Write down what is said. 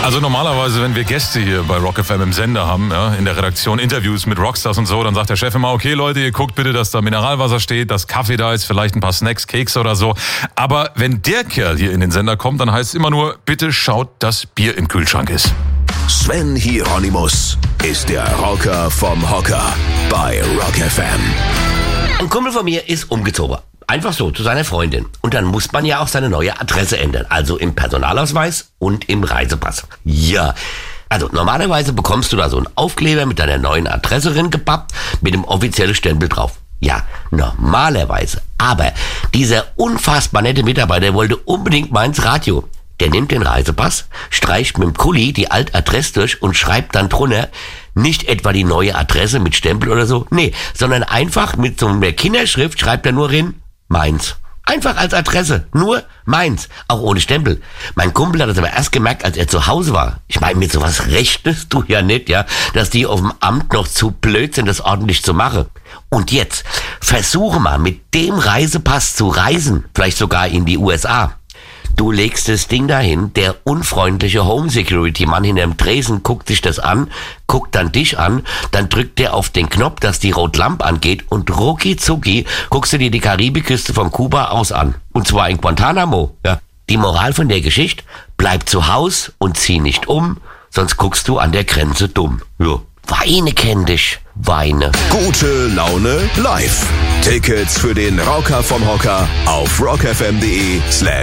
Also normalerweise, wenn wir Gäste hier bei Rock FM im Sender haben, ja, in der Redaktion Interviews mit Rockstars und so, dann sagt der Chef immer, okay Leute, ihr guckt bitte, dass da Mineralwasser steht, dass Kaffee da ist, vielleicht ein paar Snacks, Kekse oder so. Aber wenn der Kerl hier in den Sender kommt, dann heißt es immer nur, bitte schaut, dass Bier im Kühlschrank ist. Sven Hieronymus ist der Rocker vom Hocker bei Rock FM. Ein Kumpel von mir ist umgezogen. Einfach so, zu seiner Freundin. Und dann muss man ja auch seine neue Adresse ändern. Also im Personalausweis und im Reisepass. Ja, also normalerweise bekommst du da so einen Aufkleber mit deiner neuen Adresse drin gebappt, mit dem offiziellen Stempel drauf. Ja, normalerweise. Aber dieser unfassbar nette Mitarbeiter wollte unbedingt mal ins Radio. Der nimmt den Reisepass, streicht mit dem Kuli die alte Adresse durch und schreibt dann drunter, nicht etwa die neue Adresse mit Stempel oder so, nee, sondern einfach mit so einer Kinderschrift schreibt er nur rein, Mainz. Einfach als Adresse, nur Mainz, auch ohne Stempel. Mein Kumpel hat das aber erst gemerkt, als er zu Hause war. Ich meine, mit sowas rechnest du ja nicht, ja, dass die auf dem Amt noch zu blöd sind, das ordentlich zu machen. Und jetzt, versuche mal mit dem Reisepass zu reisen, vielleicht sogar in die USA. Du legst das Ding dahin, der unfreundliche Home-Security-Mann hinterm Tresen guckt sich das an, guckt dann dich an, dann drückt der auf den Knopf, dass die Rotlampe angeht und rucki zucki guckst du dir die Karibikküste von Kuba aus an. Und zwar in Guantanamo. Ja. Die Moral von der Geschichte, bleib zu Haus und zieh nicht um, sonst guckst du an der Grenze dumm. Ja. Weine kenn dich, weine. Gute Laune live. Tickets für den Rocker vom Hocker auf rockfm.de/live.